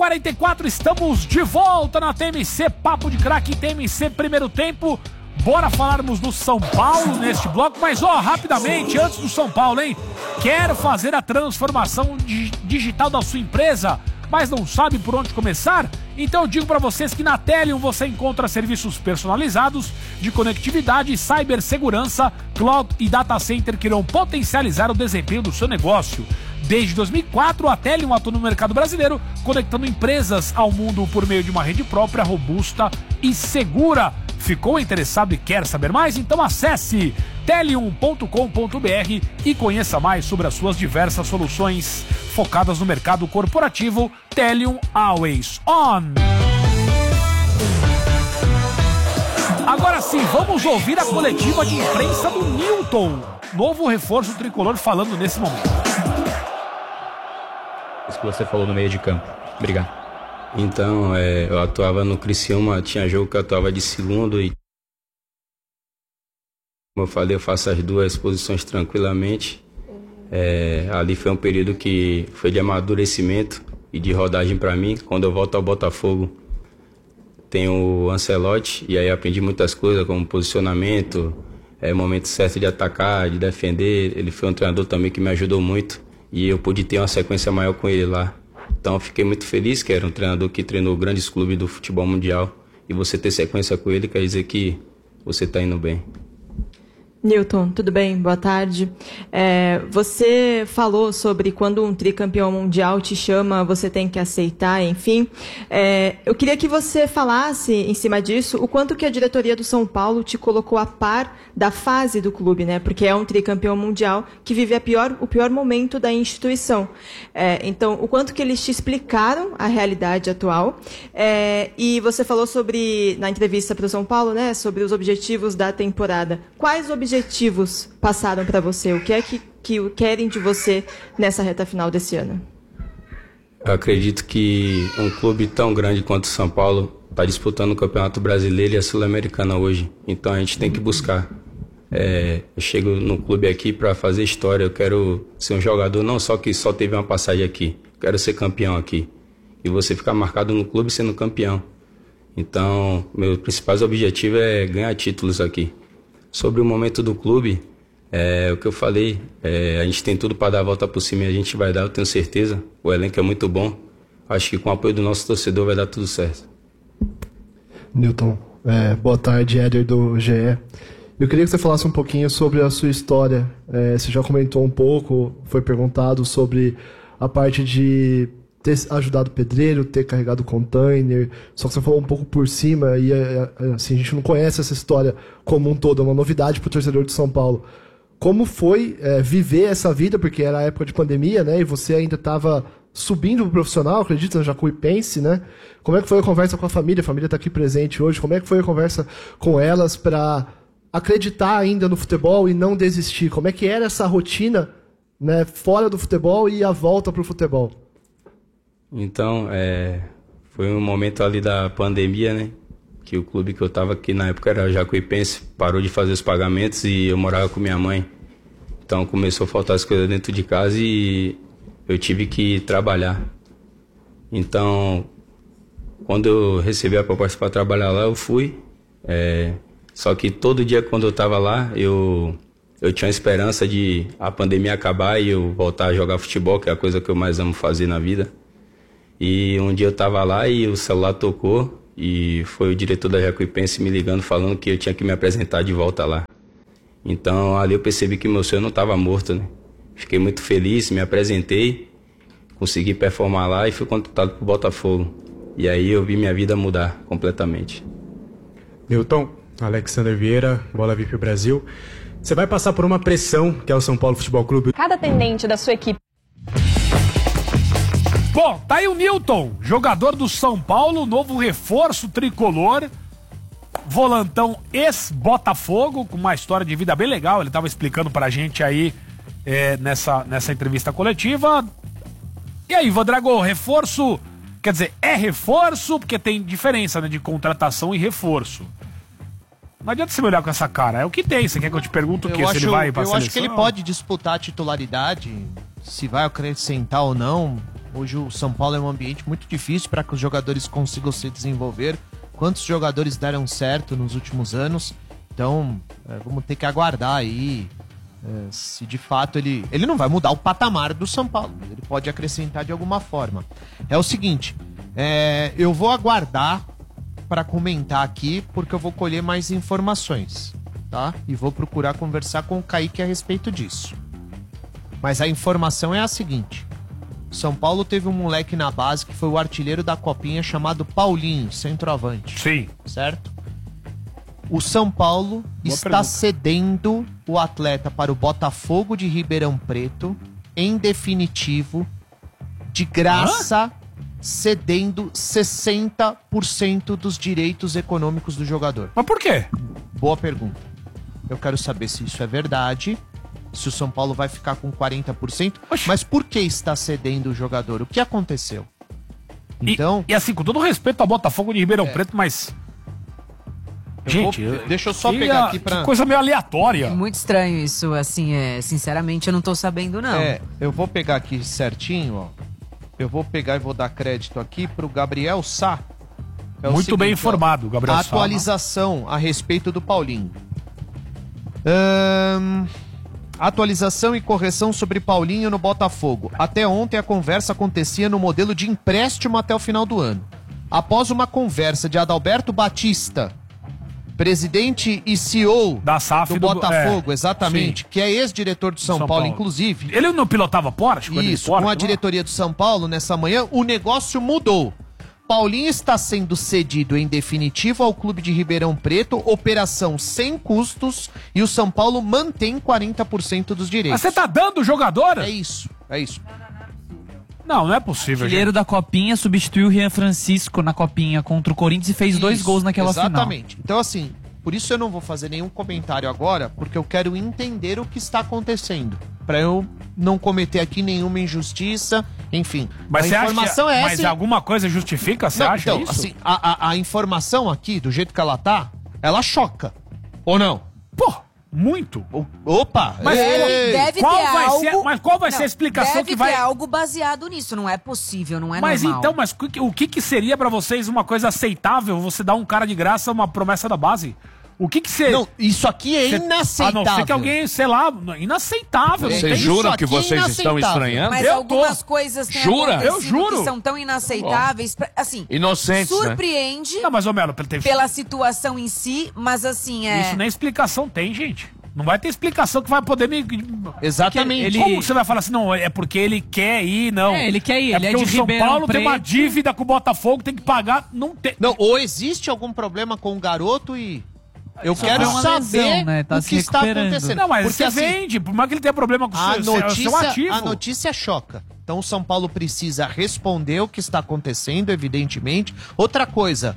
44, estamos de volta na TMC, Papo de Craque, TMC primeiro tempo. Bora falarmos do São Paulo neste bloco, mas rapidamente, antes do São Paulo, hein? Quer fazer a transformação digital da sua empresa, mas não sabe por onde começar? Então eu digo para vocês que na Telium você encontra serviços personalizados de conectividade, cibersegurança, cloud e data center que irão potencializar o desempenho do seu negócio. Desde 2004, a Telium atua no mercado brasileiro, conectando empresas ao mundo por meio de uma rede própria, robusta e segura. Ficou interessado e quer saber mais? Então acesse telium.com.br e conheça mais sobre as suas diversas soluções focadas no mercado corporativo. Telium Always On. Agora sim, vamos ouvir a coletiva de imprensa do Newton, novo reforço tricolor, falando nesse momento. Isso que você falou no meio de campo. Obrigado. Então, eu atuava no Criciúma, tinha jogo que eu atuava de segundo e, como eu falei, eu faço as duas posições tranquilamente. Ali foi um período que foi de amadurecimento e de rodagem para mim. Quando eu volto ao Botafogo, tem o Ancelotti e aí aprendi muitas coisas, como posicionamento, momento certo de atacar, de defender. Ele foi um treinador também que me ajudou muito e eu pude ter uma sequência maior com ele lá. Então eu fiquei muito feliz, que era um treinador que treinou grandes clubes do futebol mundial. E você ter sequência com ele quer dizer que você está indo bem. Newton, tudo bem? Boa tarde. Você falou sobre quando um tricampeão mundial te chama, você tem que aceitar, enfim. Eu queria que você falasse, em cima disso, o quanto que a diretoria do São Paulo te colocou a par da fase do clube, né? Porque é um tricampeão mundial que vive o pior momento da instituição. Então, o quanto que eles te explicaram a realidade atual. E você falou sobre, na entrevista para o São Paulo, né, sobre os objetivos da temporada. Quais objetivos passaram para você? O que é que querem de você nessa reta final desse ano? Eu acredito que um clube tão grande quanto o São Paulo está disputando o Campeonato Brasileiro e a Sul-Americana hoje. Então a gente tem que buscar. Eu chego no clube aqui para fazer história. Eu quero ser um jogador não só que só teve uma passagem aqui. Eu quero ser campeão aqui. E você ficar marcado no clube sendo campeão. Então, meu principal objetivo é ganhar títulos aqui. Sobre o momento do clube, o que eu falei, a gente tem tudo para dar a volta por cima e a gente vai dar, eu tenho certeza. O elenco é muito bom. Acho que com o apoio do nosso torcedor vai dar tudo certo. Newton, boa tarde, Éder do GE. Eu queria que você falasse um pouquinho sobre a sua história. Você já comentou um pouco, foi perguntado sobre a parte de ter ajudado o pedreiro, ter carregado o container, só que você falou um pouco por cima e assim, a gente não conhece essa história como um todo, é uma novidade para o torcedor de São Paulo. Como foi viver essa vida, porque era a época de pandemia, né, e você ainda estava subindo pro profissional, acredito, na Jacuipense, né? Como é que foi a conversa com a família está aqui presente hoje, como é que foi a conversa com elas para acreditar ainda no futebol e não desistir? Como é que era essa rotina, né, fora do futebol e a volta pro futebol? Então, foi um momento ali da pandemia, né? Que o clube que eu estava aqui na época era o Jacuipense, parou de fazer os pagamentos e eu morava com minha mãe. Então começou a faltar as coisas dentro de casa e eu tive que trabalhar. Então, quando eu recebi a proposta para trabalhar lá, eu fui. Só que todo dia quando eu estava lá, eu tinha a esperança de a pandemia acabar e eu voltar a jogar futebol, que é a coisa que eu mais amo fazer na vida. E um dia eu estava lá e o celular tocou e foi o diretor da Jacuipense me ligando falando que eu tinha que me apresentar de volta lá. Então ali eu percebi que meu sonho não estava morto, né? Fiquei muito feliz, me apresentei, consegui performar lá e fui contratado para o Botafogo. E aí eu vi minha vida mudar completamente. Newton, Alexander Vieira, Bola VIP Brasil. Você vai passar por uma pressão que é o São Paulo Futebol Clube. Cada atendente da sua equipe. Bom, tá aí o Newton, jogador do São Paulo, novo reforço tricolor, volantão ex-Botafogo, com uma história de vida bem legal, ele tava explicando pra gente aí nessa entrevista coletiva. E aí, Vandrago, reforço, quer dizer, é reforço, porque tem diferença, né, de contratação e reforço. Não adianta você me olhar com essa cara, é o que tem, você quer que eu te pergunte o quê? Se ele vai pra seleção? Eu acho que ele pode disputar a titularidade, se vai acrescentar ou não. Hoje o São Paulo é um ambiente muito difícil para que os jogadores consigam se desenvolver. Quantos jogadores deram certo nos últimos anos? Então, vamos ter que aguardar aí se de fato ele não vai mudar o patamar do São Paulo. Ele pode acrescentar de alguma forma. É o seguinte, eu vou aguardar para comentar aqui, porque eu vou colher mais informações, tá? E vou procurar conversar com o Kaique a respeito disso. Mas a informação é a seguinte: São Paulo teve um moleque na base que foi o artilheiro da Copinha chamado Paulinho, centroavante. Sim. Certo? O São Paulo está cedendo o atleta para o Botafogo de Ribeirão Preto, em definitivo, de graça, cedendo 60% dos direitos econômicos do jogador. Mas por quê? Boa pergunta. Eu quero saber se isso é verdade, se o São Paulo vai ficar com 40%, mas por que está cedendo o jogador? O que aconteceu? Então, E assim, com todo respeito ao Botafogo de Ribeirão Preto, mas... Gente, deixa eu só pegar aqui pra... Que coisa meio aleatória. Muito estranho isso, assim, sinceramente eu não tô sabendo não. Eu vou pegar aqui certinho, ó. Eu vou pegar e vou dar crédito aqui pro Gabriel Sá. Muito bem informado, Gabriel Sá. Atualização a respeito do Paulinho. Atualização e correção sobre Paulinho no Botafogo. Até ontem a conversa acontecia no modelo de empréstimo até o final do ano. Após uma conversa de Adalberto Batista, presidente e CEO da SAF do Botafogo, exatamente, que é ex-diretor do São Paulo, inclusive. Ele não pilotava Porsche? Isso, com a diretoria do São Paulo nessa manhã, o negócio mudou. Paulinho está sendo cedido em definitivo ao clube de Ribeirão Preto, operação sem custos, e o São Paulo mantém 40% dos direitos. Mas você tá dando o jogador? É isso. Não é possível, artilheiro da Copinha substituiu o Rian Francisco na Copinha contra o Corinthians e fez 2 gols naquela final. Exatamente. Então, assim, por isso eu não vou fazer nenhum comentário agora, porque eu quero entender o que está acontecendo, para eu não cometer aqui nenhuma injustiça, enfim. Mas a informação é essa. Mas alguma coisa justifica, você acha então, isso? Assim, a informação aqui, do jeito que ela tá, ela choca. Ou não? Pô, muito. Opa! Mas deve qual ter vai algo... ser, mas qual vai ser a explicação que vai... Deve ter algo baseado nisso, não é possível, não é mas normal. Então, mas o que seria pra vocês uma coisa aceitável você dar um cara de graça uma promessa da base? O que seria? Não, isso aqui é inaceitável. A não ser que alguém, sei lá, inaceitável. Vocês juram que vocês estão estranhando? Mas algumas coisas têm eu juro que são tão inaceitáveis, assim, inocentes, surpreende Não, mas, Melo, pela situação em si, mas assim, Isso nem explicação tem, gente. Não vai ter explicação que vai poder me... Exatamente. Como você vai falar assim, não, é porque ele quer ir, não. Ele quer ir, ele é de o São Ribeirão Paulo Preto. tem uma dívida com o Botafogo, tem que pagar, não tem... Não, ou existe algum problema com o garoto e... Eu quero uma saber lesão, né? Tá o que está acontecendo. Não, mas porque você assim, vende, por mais que ele tenha problema com o seu ativo. A notícia choca. Então o São Paulo precisa responder o que está acontecendo, evidentemente. Outra coisa,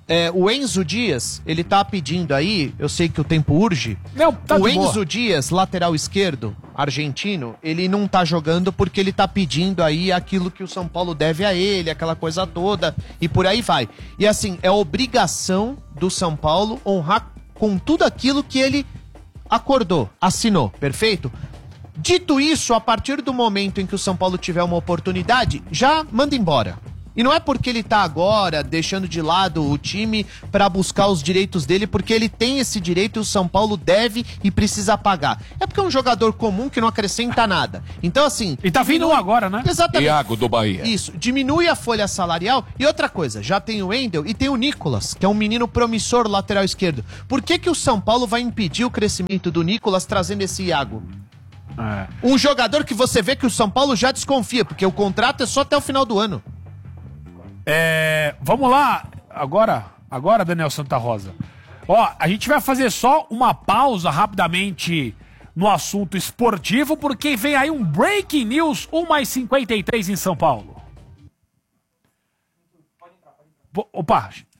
o Enzo Dias, ele tá pedindo aí, eu sei que o tempo urge. Não, tá o de boa. Enzo Dias, lateral esquerdo, argentino, ele não tá jogando porque ele tá pedindo aí aquilo que o São Paulo deve a ele, aquela coisa toda, e por aí vai. E assim, é obrigação do São Paulo honrar com tudo aquilo que ele acordou, assinou, perfeito? Dito isso, a partir do momento em que o São Paulo tiver uma oportunidade, já manda embora. E não é porque ele tá agora deixando de lado o time para buscar os direitos dele, porque ele tem esse direito e o São Paulo deve e precisa pagar. É porque é um jogador comum que não acrescenta nada. Então, assim... E tá vindo agora, né? Exatamente. Iago do Bahia. Isso, diminui a folha salarial. E outra coisa, já tem o Wendel e tem o Nicolas, que é um menino promissor lateral esquerdo. Por que o São Paulo vai impedir o crescimento do Nicolas trazendo esse Iago? Um jogador que você vê que o São Paulo já desconfia, porque o contrato é só até o final do ano. Vamos lá, agora, Daniel Santa Rosa. Ó, a gente vai fazer só uma pausa rapidamente no assunto esportivo, porque vem aí um breaking news, 1h53 em São Paulo. Opa,